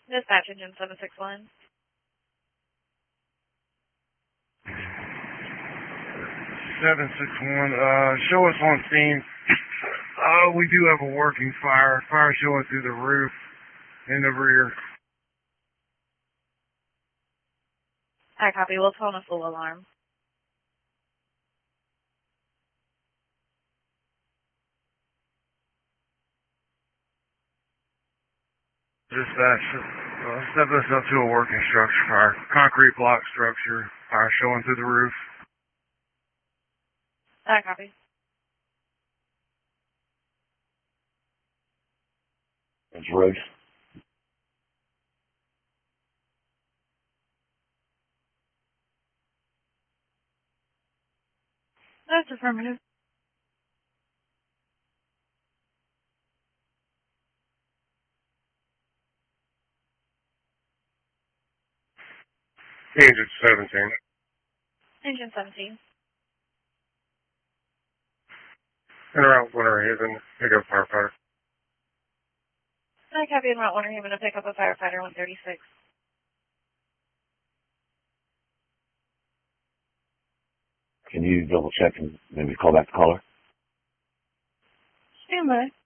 Dispatch engine 761. 761, show us on scene. We do have a working fire. Fire showing through the roof in the rear. I copy. We'll tone a full alarm. Dispatch, step us up to a working structure fire. Concrete block structure. Fire showing through the roof. I copy. That's Rose. That's affirmative. Engine 17. Engine 17. Interrupt Winter Haven. Pick up firefighter. I copy and route Winter Haven to pick up a firefighter 136. Can you double check and maybe call back the caller? Stand by.